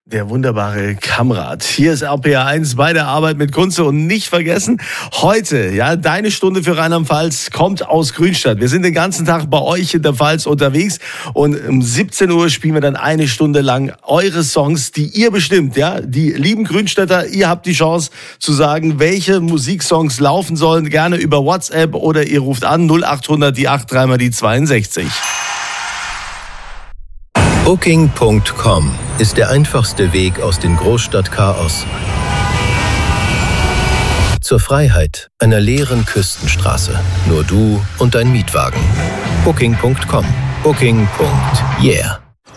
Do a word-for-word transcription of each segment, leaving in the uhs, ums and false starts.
Der wunderbare Kamrat. Hier ist R P R eins bei der Arbeit mit Kunze und nicht vergessen, heute, ja, deine Stunde für Rheinland-Pfalz kommt aus Grünstadt. Wir sind den ganzen Tag bei euch in der Pfalz unterwegs und um siebzehn Uhr spielen wir dann eine Stunde lang eure Songs, die ihr bestimmt, ja. Die lieben Grünstädter, ihr habt die Chance zu sagen, welche Musiksongs laufen sollen, gerne über WhatsApp oder ihr ruft an null achthundert die acht drei mal die zweiundsechzig. Booking Punkt com ist der einfachste Weg aus dem Großstadtchaos zur Freiheit einer leeren Küstenstraße. Nur du und dein Mietwagen. Booking Punkt com. Booking. Yeah.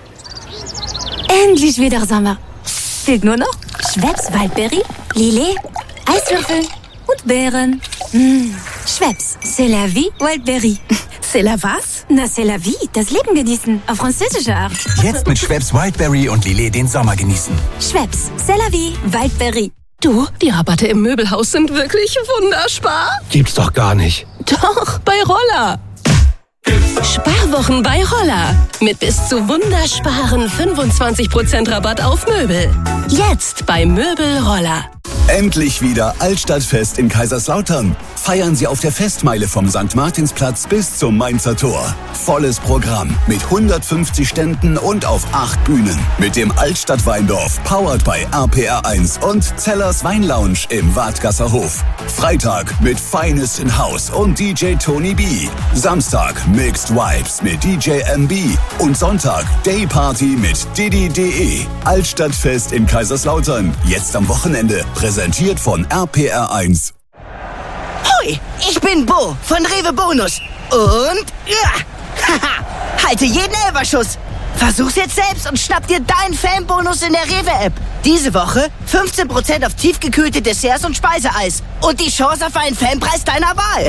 Endlich wieder Sommer. Fehlt nur noch Schweppes Waldberry, Lillet, Eiswürfel und Beeren. Mmh. Schweppes, c'est la vie, Waldberry. C'est la was? Na, c'est la vie, das Leben genießen, auf französische Art. Jetzt mit Schweppes Wildberry und Lillet den Sommer genießen. Schweppes, c'est la vie, Wildberry. Du, die Rabatte im Möbelhaus sind wirklich wunderspar. Gibt's doch gar nicht. Doch, bei Roller. Sparwochen bei Roller. Mit bis zu wundersparen fünfundzwanzig Prozent Rabatt auf Möbel. Jetzt bei Möbel Roller. Endlich wieder Altstadtfest in Kaiserslautern. Feiern Sie auf der Festmeile vom Sankt Martinsplatz bis zum Mainzer Tor. Volles Programm mit hundertfünfzig Ständen und auf acht Bühnen. Mit dem Altstadtweindorf, powered by R P R eins und Zellers Weinlounge im Wadgasser Hof. Freitag mit Finest in House und D J Tony B. Samstag Mixed Vibes mit D J M B. Und Sonntag Day Party mit Diddy punkt de. Altstadtfest in Kaiserslautern. Jetzt am Wochenende. Präsentiert von R P R eins. Hoi, ich bin Bo von Rewe Bonus. Und ja, haha, halte jeden Elferschuss. Versuch's jetzt selbst und schnapp dir deinen Fanbonus in der Rewe-App. Diese Woche fünfzehn Prozent auf tiefgekühlte Desserts und Speiseeis. Und die Chance auf einen Fanpreis deiner Wahl.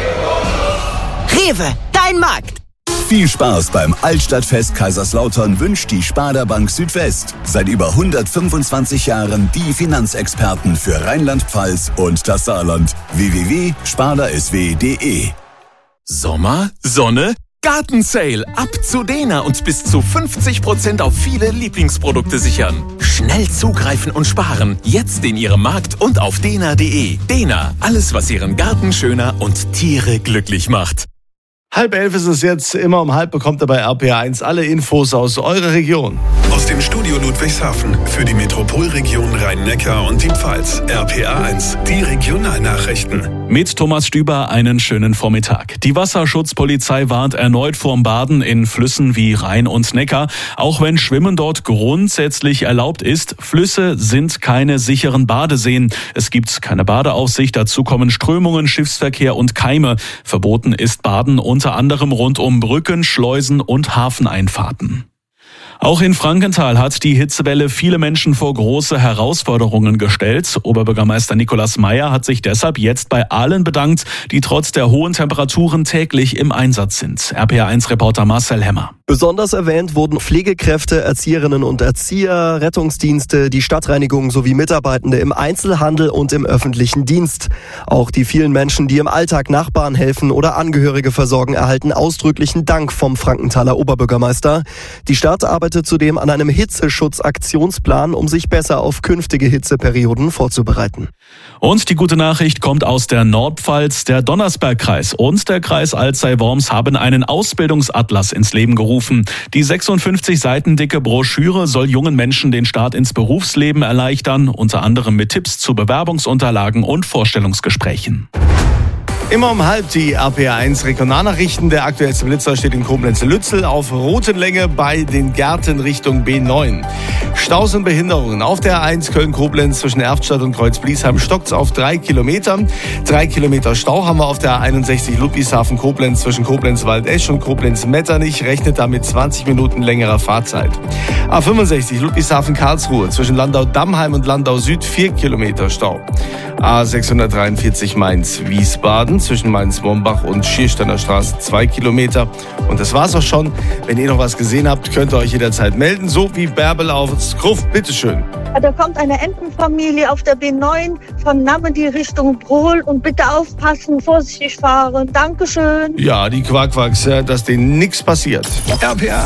Rewe, dein Markt. Viel Spaß beim Altstadtfest Kaiserslautern wünscht die Sparda Bank Südwest. Seit über hundertfünfundzwanzig Jahren die Finanzexperten für Rheinland-Pfalz und das Saarland. w w w punkt sparda s w punkt de. Sommer, Sonne, Gartensale. Ab zu Dena und bis zu fünfzig Prozent auf viele Lieblingsprodukte sichern. Schnell zugreifen und sparen. Jetzt in Ihrem Markt und auf dena punkt de. Dena, alles was Ihren Garten schöner und Tiere glücklich macht. Halb elf ist es jetzt, immer um halb bekommt ihr bei R P R eins alle Infos aus eurer Region. Aus dem Studio Ludwigshafen für die Metropolregion Rhein-Neckar und die Pfalz. R P R eins, die Regionalnachrichten. Mit Thomas Stüber einen schönen Vormittag. Die Wasserschutzpolizei warnt erneut vorm Baden in Flüssen wie Rhein und Neckar. Auch wenn Schwimmen dort grundsätzlich erlaubt ist, Flüsse sind keine sicheren Badeseen. Es gibt keine Badeaufsicht, dazu kommen Strömungen, Schiffsverkehr und Keime. Verboten ist Baden unter anderem rund um Brücken, Schleusen und Hafeneinfahrten. Auch in Frankenthal hat die Hitzewelle viele Menschen vor große Herausforderungen gestellt. Oberbürgermeister Nikolaus Meyer hat sich deshalb jetzt bei allen bedankt, die trotz der hohen Temperaturen täglich im Einsatz sind. R P R eins Reporter Marcel Hemmer. Besonders erwähnt wurden Pflegekräfte, Erzieherinnen und Erzieher, Rettungsdienste, die Stadtreinigung sowie Mitarbeitende im Einzelhandel und im öffentlichen Dienst. Auch die vielen Menschen, die im Alltag Nachbarn helfen oder Angehörige versorgen, erhalten ausdrücklichen Dank vom Frankenthaler Oberbürgermeister. Die Stadt arbeitet zudem an einem Hitzeschutzaktionsplan, um sich besser auf künftige Hitzeperioden vorzubereiten. Und die gute Nachricht kommt aus der Nordpfalz. Der Donnersbergkreis und der Kreis Alzey-Worms haben einen Ausbildungsatlas ins Leben gerufen. Die sechsundfünfzig Seiten dicke Broschüre soll jungen Menschen den Start ins Berufsleben erleichtern, unter anderem mit Tipps zu Bewerbungsunterlagen und Vorstellungsgesprächen. Immer um halb die R P R eins Regionalnachrichten. Der aktuellste Blitzer steht in Koblenz-Lützel auf Routenlänge bei den Gärten Richtung B neun. Staus und Behinderungen auf der A eins Köln-Koblenz zwischen Erftstadt und Kreuz-Bliesheim stockt's auf drei Kilometer. Drei Kilometer Stau haben wir auf der A einundsechzig Ludwigshafen-Koblenz zwischen Koblenz-Waldesch und Koblenz-Metternich. Rechnet damit zwanzig Minuten längerer Fahrzeit. A fünfundsechzig Ludwigshafen-Karlsruhe zwischen Landau-Dammheim und Landau-Süd vier Kilometer Stau. A sechshundertdreiundvierzig Mainz-Wiesbaden zwischen Mainz-Mombach und Schiersteiner Straße zwei Kilometer. Und das war's auch schon. Wenn ihr noch was gesehen habt, könnt ihr euch jederzeit melden. So wie Bärbel auf Gruft. Bitteschön. Da kommt eine Entenfamilie auf der B neun von Namedy Richtung Brohl und bitte aufpassen, vorsichtig fahren. Dankeschön. Ja, die Quack-Quacks, dass denen nichts passiert. R P R